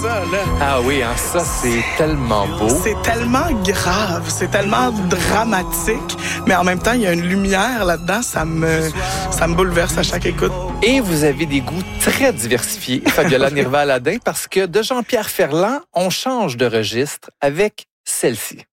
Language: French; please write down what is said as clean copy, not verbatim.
Ça, là. Ah oui, hein, ça, c'est tellement beau. C'est tellement grave, c'est tellement dramatique, mais en même temps, il y a une lumière là-dedans, ça me bouleverse à chaque écoute. Et vous avez des goûts très diversifiés, Fabiola Nirva-Aladin, parce que de Jean-Pierre Ferland, on change de registre avec celle-ci.